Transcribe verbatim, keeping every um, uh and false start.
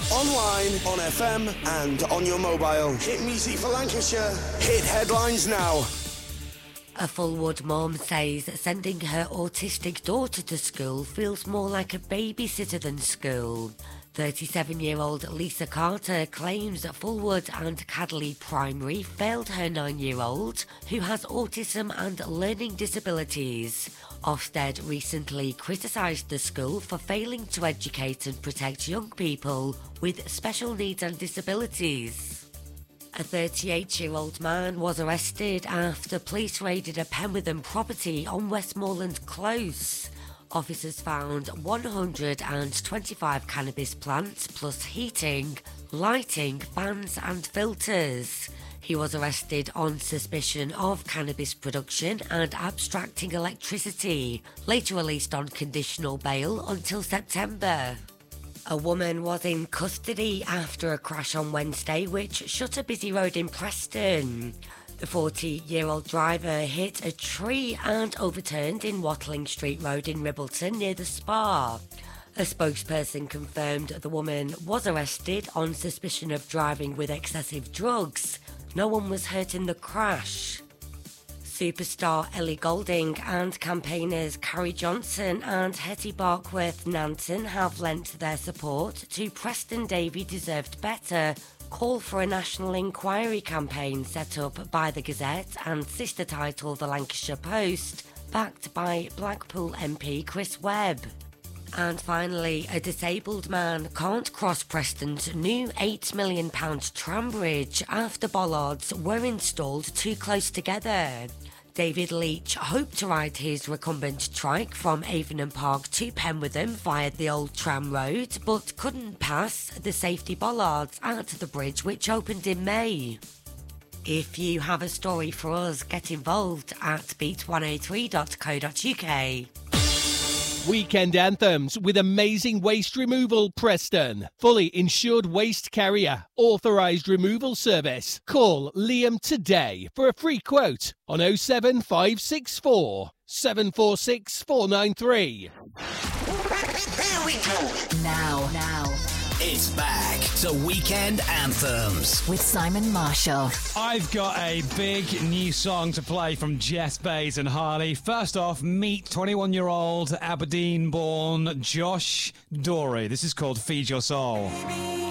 Online, on F M, and on your mobile. Hit music for Lancashire. Hit headlines now. A Fulwood mum says sending her autistic daughter to school feels more like a babysitter than school. thirty-seven-year-old Lisa Carter claims that Fulwood and Cadley Primary failed her nine-year-old, who has autism and learning disabilities. Ofsted recently criticised the school for failing to educate and protect young people with special needs and disabilities. A thirty-eight-year-old man was arrested after police raided a Penwitham property on Westmoreland Close. Officers found one hundred twenty-five cannabis plants plus heating, lighting, fans and filters. He was arrested on suspicion of cannabis production and abstracting electricity, later released on conditional bail until September. A woman was in custody after a crash on Wednesday which shut a busy road in Preston. The forty-year-old driver hit a tree and overturned in Watling Street Road in Ribbleton near the Spa. A spokesperson confirmed the woman was arrested on suspicion of driving with excessive drugs. No one was hurt in the crash. Superstar Ellie Goulding and campaigners Carrie Johnson and Hetty Barkworth Nanton have lent their support to Preston Davy Deserved Better call for a national inquiry campaign set up by the Gazette and sister title The Lancashire Post, backed by Blackpool M P Chris Webb. And finally, a disabled man can't cross Preston's new eight million pounds tram bridge after bollards were installed too close together. David Leach hoped to ride his recumbent trike from Avonham Park to Penwitham via the old tram road, but couldn't pass the safety bollards at the bridge, which opened in May. If you have a story for us, get involved at beat one oh three dot co dot uk. Weekend Anthems with Amazing Waste Removal Preston. Fully insured waste carrier. Authorised removal service. Call Liam today for a free quote on oh seven five six four, seven four six, four nine three. Here we go. Now, now. It's back to Weekend Anthems with Simon Marshall. I've got a big new song to play from Jess Bays and Harley. First off, meet twenty-one-year-old Aberdeen-born Josh Dorey. This is called Feed Your Soul.